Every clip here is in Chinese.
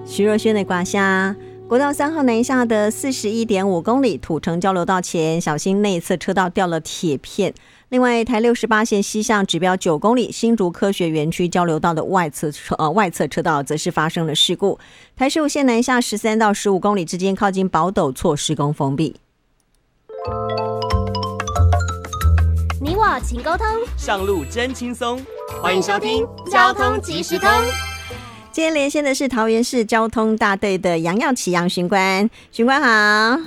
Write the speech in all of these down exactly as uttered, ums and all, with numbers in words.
徐若瑄的刮虾。国道三号南下的四十一点五公里土城交流道前，小心内侧车道掉了铁片。另外，台六十八线西向指标九公里新竹科学园区交流道的外侧车呃外侧车道则是发生了事故。台十五线南下十三到十五公里之间，靠近宝斗厝施工封闭。 你我勤沟通， 上路真轻松。 欢迎收听交通即时通。 今天连线的是桃园市交通大队的杨耀启杨巡官，巡官好。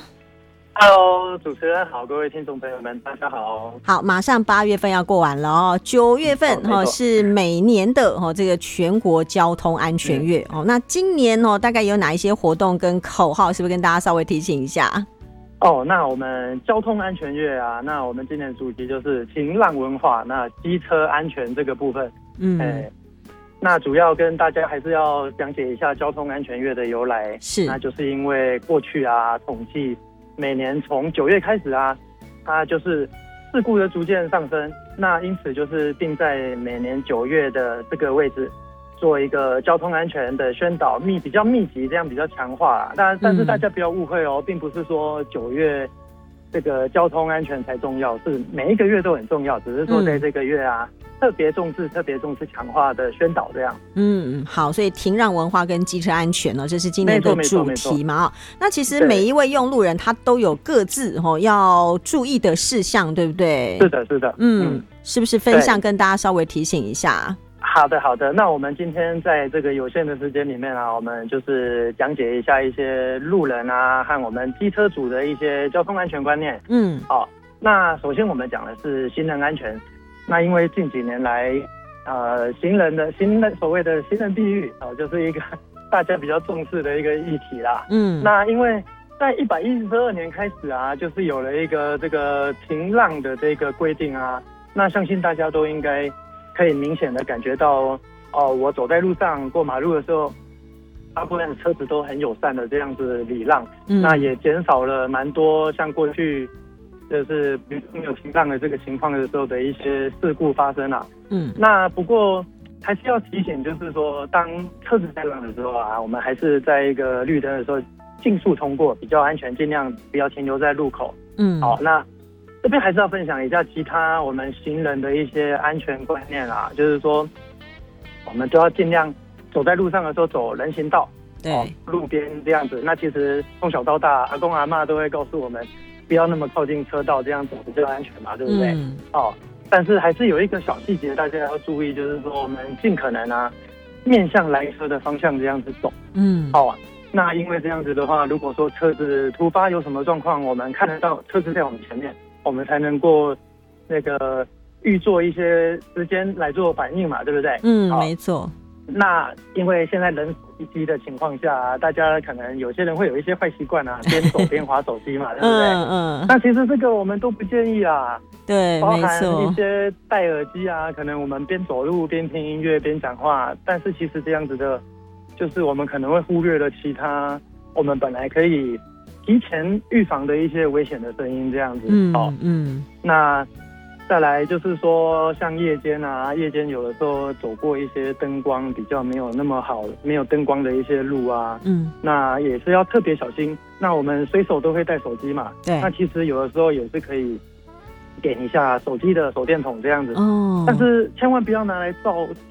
Hello， 主持人好，各位听众朋友们，大家好。 好，马上八月份要过完了哦，九月份哦是每年的哦这个全国交通安全月、嗯、哦。那今年哦大概有哪一些活动跟口号，是不是跟大家稍微提醒一下？ 哦，那我们交通安全月啊，那我们今年的主题就是晴朗文化，那机车安全这个部分，嗯。欸那主要跟大家还是要讲解一下交通安全月的由来， 是， 那就是因为过去啊，统计每年从九月开始啊，它就是事故的逐渐上升，那因此就是定在每年九月的这个位置做一个交通安全的宣导，密比较密集，这样比较强化啦。但但是大家不要误会哦，并不是说九月这个交通安全才重要，是每一个月都很重要，只是说在这个月啊。嗯特别重视、特别重视强化的宣导，这样。 嗯，好，所以停让文化跟机车安全呢，这是今年的主题嘛。那其实每一位用路人他都有各自哦要注意的事项，对不对？ 是的，是的。嗯， 嗯是不是分享跟大家稍微提醒一下？ 好的，好的。那我们今天在这个有限的时间里面啊，我们就是讲解一下一些路人啊和我们机车主的一些交通安全观念。嗯，好。那首先我们讲的是行人安全。那因为近几年来，呃，行人的行人所谓的行人地狱哦、呃，就是一个大家比较重视的一个议题啦。嗯，那因为在一百一十二年开始啊，就是有了一个这个停让的这个规定啊，那相信大家都应该可以明显的感觉到，哦、呃，我走在路上过马路的时候，大部分车子都很友善的这样子礼让，嗯、那也减少了蛮多像过去。就是没有停让的这个情况的时候的一些事故发生啊。嗯，那不过还是要提醒，就是说，当车子在让的时候啊，我们还是在一个绿灯的时候尽速通过，比较安全，尽量不要停留在路口。嗯，好，那这边还是要分享一下其他我们行人的一些安全观念啊，就是说，我们都要尽量走在路上的时候走人行道， 对， 哦、路边这样子。那其实从小到大，阿公阿嬷都会告诉我们。不要那么靠近车道，这样走比较安全嘛，对不对？嗯、哦，但是还是有一个小细节大家要注意，就是说我们尽可能啊，面向来车的方向这样子走。嗯，好、哦，那因为这样子的话，如果说车子突发有什么状况，我们看得到车子在我们前面，我们才能够那个预做一些时间来做反应嘛，对不对？ 嗯，没错。 那因为现在人手一机的情况下、啊，大家可能有些人会有一些坏习惯啊，边走边滑手机嘛，对不对？嗯嗯。那其实这个我们都不建议啊。 对， 包含一些戴耳机啊，可能我们边走路边听音乐边讲话，但是其实这样子的，就是我们可能会忽略了其他我们本来可以提前预防的一些危险的声音，这样子。嗯哦嗯。那。再来就是说，像夜间啊，夜间有的时候走过一些灯光比较没有那么好、没有灯光的一些路啊，嗯，那也是要特别小心。那我们随手都会带手机嘛， 对， 那其实有的时候也是可以点一下手机的手电筒这样子，哦，但是千万不要拿来照